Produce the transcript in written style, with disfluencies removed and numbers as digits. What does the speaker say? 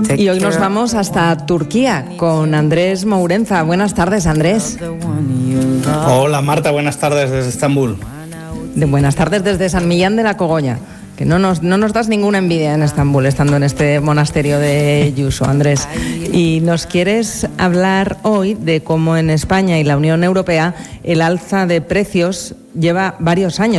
Y hoy nos vamos hasta Turquía con Andrés Mourenza. Buenas tardes, Andrés. Hola Marta, buenas tardes desde Estambul. Buenas tardes desde San Millán de la Cogolla. Que no nos das ninguna envidia en Estambul, estando en este monasterio de Yuso, Andrés. Y nos quieres hablar hoy de cómo en España y la Unión Europea el alza de precios lleva varios años.